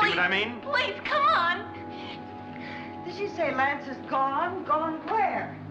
See what I mean? Please, come on. Did she say Lance is gone? Gone where?